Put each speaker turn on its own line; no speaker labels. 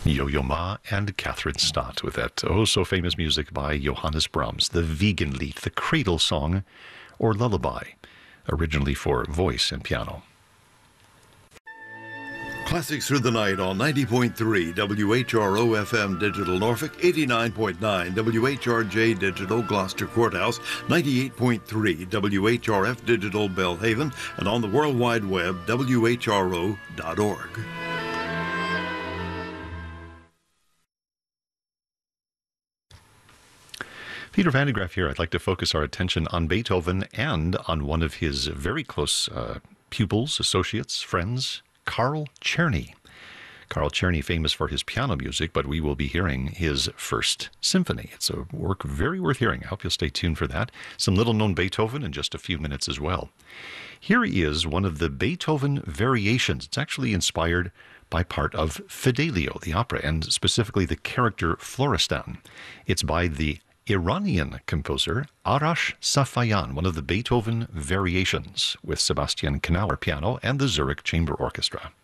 Yo-Yo Ma and Catherine Stott with that oh-so-famous music by Johannes Brahms, the Wiegenlied, the cradle song, or lullaby, originally for voice and piano.
Classics through the night on 90.3 WHRO FM Digital Norfolk, 89.9 WHRJ Digital Gloucester Courthouse, 98.3 WHRF Digital Belhaven, and on the World Wide Web, WHRO.org.
Peter Van de Graaff here. I'd like to focus our attention on Beethoven and on one of his very close pupils, associates, friends, Carl Czerny. Carl Czerny, famous for his piano music, but we will be hearing his first symphony. It's a work very worth hearing. I hope you'll stay tuned for that. Some little-known Beethoven in just a few minutes as well. Here is one of the Beethoven variations. It's actually inspired by part of Fidelio, the opera, and specifically the character Florestan. It's by the Iranian composer Arash Safayan, one of the Beethoven variations, with Sebastian Knauer piano and the Zurich Chamber Orchestra.